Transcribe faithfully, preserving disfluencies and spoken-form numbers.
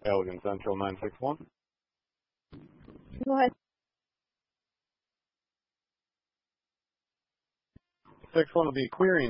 Elgin Central nine six one. Go ahead. six one will be querying